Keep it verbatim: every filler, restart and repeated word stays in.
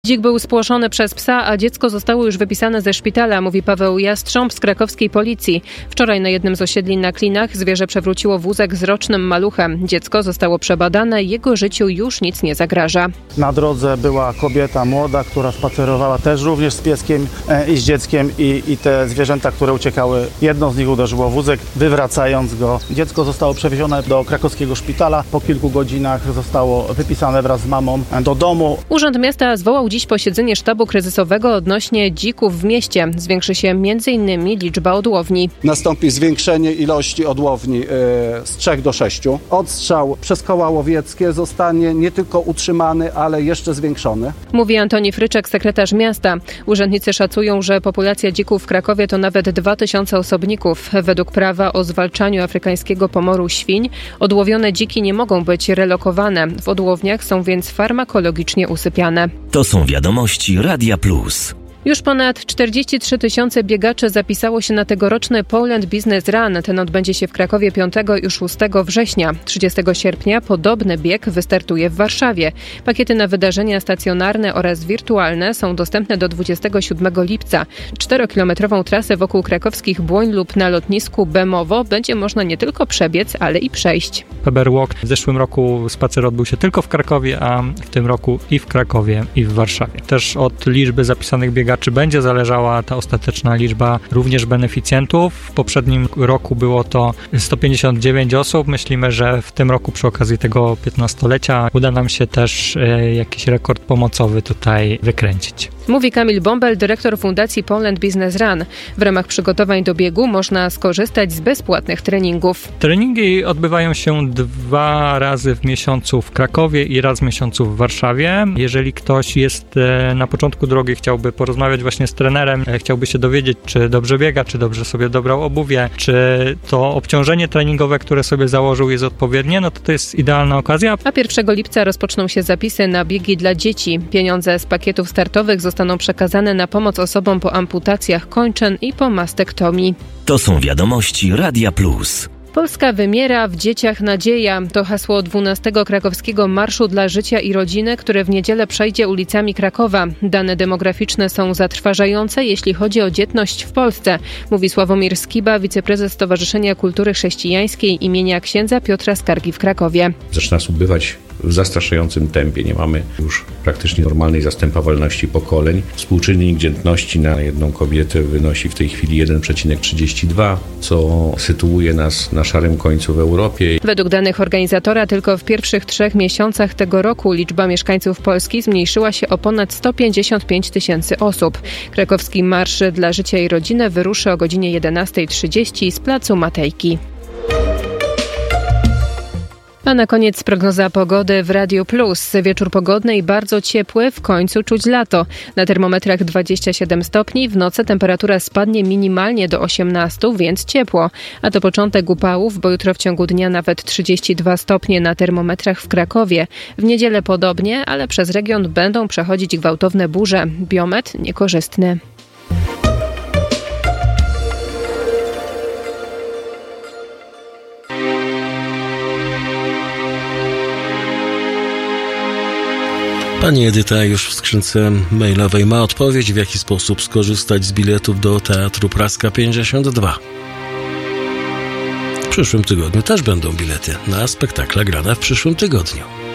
Dzik był spłoszony przez psa, a dziecko zostało już wypisane ze szpitala, mówi Paweł Jastrząb z krakowskiej policji. Wczoraj na jednym z osiedli na Klinach zwierzę przewróciło wózek z rocznym maluchem. Dziecko zostało przebadane, jego życiu już nic nie zagraża. Na drodze była kobieta młoda, która spacerowała też również z pieskiem i z dzieckiem i, i te zwierzęta, które uciekały, jedno z nich uderzyło w wózek, wywracając go. Dziecko zostało przewiezione do krakowskiego szpitala. Po kilku godzinach zostało wypisane wraz z mamą do domu. Urząd Miasta zwołał dziś posiedzenie sztabu kryzysowego odnośnie dzików w mieście. Zwiększy się między innymi liczba odłowni. Nastąpi zwiększenie ilości odłowni yy, z trzech do sześciu. Odstrzał przez koła łowieckie zostanie nie tylko utrzymany, ale jeszcze zwiększony. Mówi Antoni Fryczek, sekretarz miasta. Urzędnicy szacują, że populacja dzików w Krakowie to nawet dwa tysiące osobników. Według prawa o zwalczaniu afrykańskiego pomoru świń odłowione dziki nie mogą być relokowane. W odłowniach są więc farmakologicznie usypiane. To są wiadomości Radia Plus. Już ponad czterdzieści trzy tysiące biegaczy zapisało się na tegoroczny Poland Business Run. Ten odbędzie się w Krakowie piątego i szóstego września. trzydziestego sierpnia podobny bieg wystartuje w Warszawie. Pakiety na wydarzenia stacjonarne oraz wirtualne są dostępne do dwudziestego siódmego lipca. Czterokilometrową trasę wokół krakowskich Błoń lub na lotnisku Bemowo będzie można nie tylko przebiec, ale i przejść. Weber Walk w zeszłym roku spacer odbył się tylko w Krakowie, a w tym roku i w Krakowie, i w Warszawie. Też od liczby zapisanych biegaczy czy będzie zależała ta ostateczna liczba również beneficjentów. W poprzednim roku było to sto pięćdziesiąt dziewięć osób. Myślimy, że w tym roku przy okazji tego piętnastolecia uda nam się też e, jakiś rekord pomocowy tutaj wykręcić. Mówi Kamil Bąbel, dyrektor Fundacji Poland Business Run. W ramach przygotowań do biegu można skorzystać z bezpłatnych treningów. Treningi odbywają się dwa razy w miesiącu w Krakowie i raz w miesiącu w Warszawie. Jeżeli ktoś jest e, na początku drogi, chciałby porozmawiać właśnie z trenerem, e, chciałby się dowiedzieć, czy dobrze biega, czy dobrze sobie dobrał obuwie, czy to obciążenie treningowe, które sobie założył, jest odpowiednie, no to to jest idealna okazja. A pierwszego lipca rozpoczną się zapisy na biegi dla dzieci. Pieniądze z pakietów startowych zostaną przekazane na pomoc osobom po amputacjach kończyn i po mastektomii. To są wiadomości Radia Plus. Polska wymiera, w dzieciach nadzieja. To hasło dwunastego krakowskiego Marszu dla Życia i Rodziny, który w niedzielę przejdzie ulicami Krakowa. Dane demograficzne są zatrważające, jeśli chodzi o dzietność w Polsce, mówi Sławomir Skiba, wiceprezes Stowarzyszenia Kultury Chrześcijańskiej imienia księdza Piotra Skargi w Krakowie. Zaczyna nas ubywać w zastraszającym tempie. Nie mamy już praktycznie normalnej zastępowalności pokoleń. Współczynnik dzietności na jedną kobietę wynosi w tej chwili jeden przecinek trzydzieści dwa, co sytuuje nas na szarym końcu w Europie. Według danych organizatora tylko w pierwszych trzech miesiącach tego roku liczba mieszkańców Polski zmniejszyła się o ponad sto pięćdziesiąt pięć tysięcy osób. Krakowski Marsz dla Życia i Rodziny wyruszy o godzinie jedenasta trzydzieści z placu Matejki. A na koniec prognoza pogody w Radiu Plus. Wieczór pogodny i bardzo ciepły, w końcu czuć lato. Na termometrach dwadzieścia siedem stopni, w nocy temperatura spadnie minimalnie do osiemnastu, więc ciepło. A to początek upałów, bo jutro w ciągu dnia nawet trzydzieści dwa stopnie na termometrach w Krakowie. W niedzielę podobnie, ale przez region będą przechodzić gwałtowne burze. Biometr niekorzystny. Pani Edyta już w skrzynce mailowej ma odpowiedź, w jaki sposób skorzystać z biletów do Teatru Praska pięćdziesiąt dwa. W przyszłym tygodniu też będą bilety na spektakle grane w przyszłym tygodniu.